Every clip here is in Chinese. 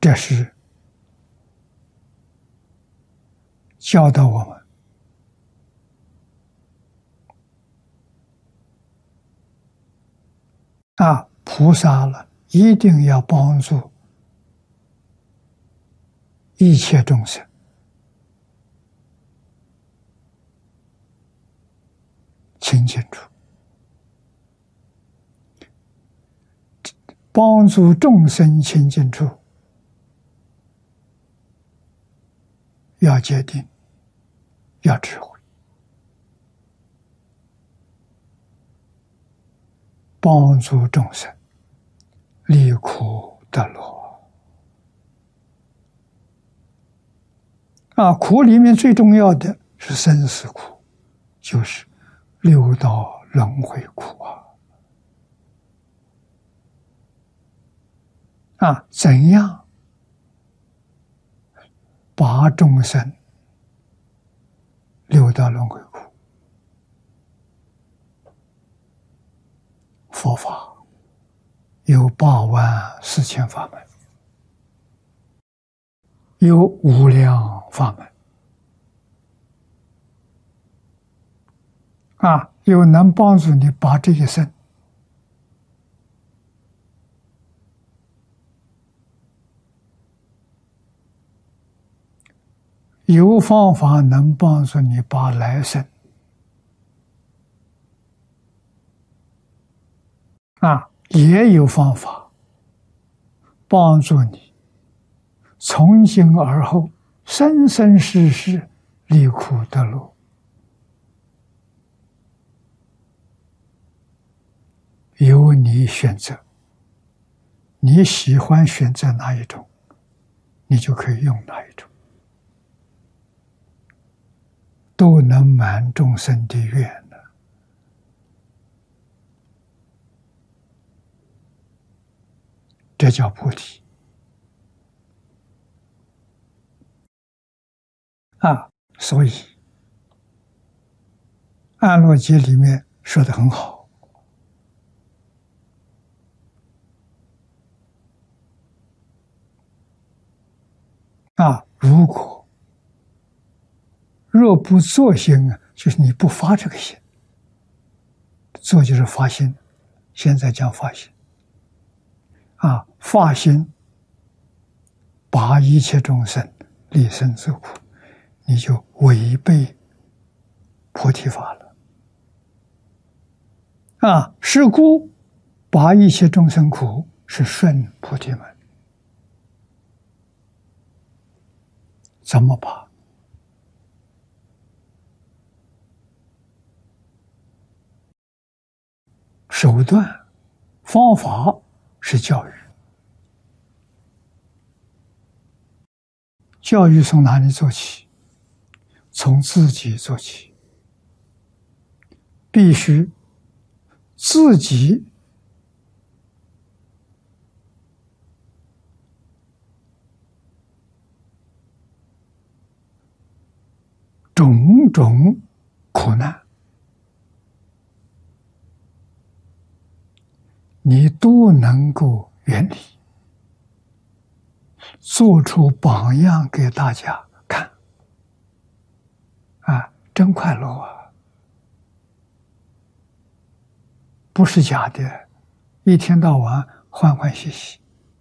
这是教导我们菩萨了一定要帮助一切众生清净处，帮助众生清净处，要决定，要智慧，帮助众生离苦得乐。苦里面最重要的是生死苦，就是六道轮回苦怎样把众生六道轮回苦？佛法有84000法门，有无量法门有能帮助你把这一生有方法能帮助你把来生也有方法帮助你从今而后生生世世离苦得乐。由你选择，你喜欢选择哪一种，你就可以用哪一种，都能满众生的愿的。这叫菩提所以安乐经里面说得很好，如果若不作心就是你不发这个心，作就是发心，现在讲发心发心把一切众生离生死苦，你就违背菩提法了是故把一切众生苦是顺菩提门。怎么把？手段方法是教育，教育从哪里做起？从自己做起，必须自己种种苦难你都能够远离，做出榜样给大家看真快乐不是假的，一天到晚欢欢喜喜，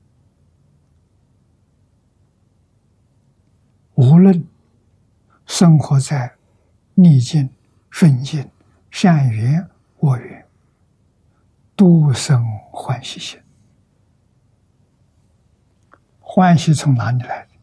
无论生活在逆境、顺境、善缘、恶缘，都生欢喜心。欢喜从哪里来的？